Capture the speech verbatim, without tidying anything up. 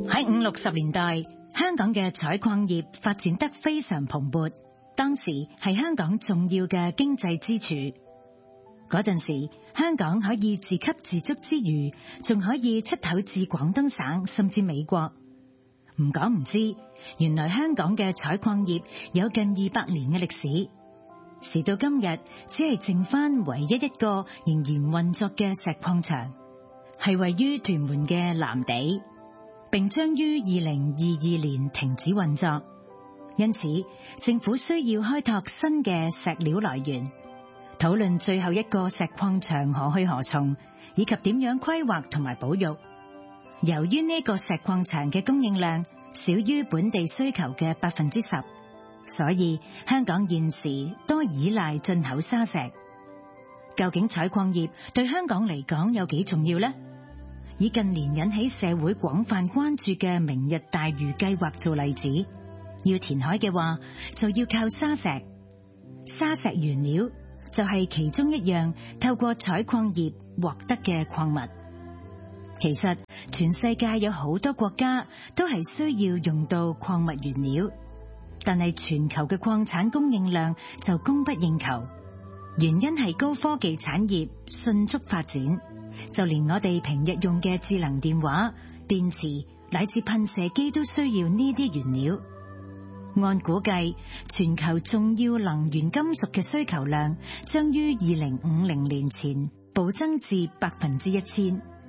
喺五六十年代，香港嘅採礦業發展得非常蓬勃，當時係香港重要嘅經濟支柱。嗰陣時，香港可以自給自足之餘，仲可以出口至廣東省甚至美國。唔講唔知，原來香港嘅採礦業有近二百年嘅歷史。時到今日，只係剩翻唯一一個仍然運作嘅石礦場，係位於屯門嘅藍地，並將於二零二二年停止運作。因此，政府需要開拓新嘅石料來源，討論最後一個石礦場何去何從，以及點樣規劃同埋保育。由於呢個石礦場嘅供應量少於本地需求嘅百分之十，所以香港現時多依賴進口砂石。究竟採礦業對香港嚟講有幾重要呢？以近年引起社會廣泛關注嘅明日大嶼計劃做例子，要填海嘅話，就要靠砂石。砂石原料就係其中一樣透過採礦業獲得嘅礦物。其實全世界有好多國家都係需要用到礦物原料，但係全球嘅礦產供應量就供不應求。原因係高科技產業迅速發展，就連我哋平日用嘅智能電話、電池乃至噴射機都需要呢啲原料。按估計，全球重要能源金屬嘅需求量將於二零五零年前暴增至百分之一千。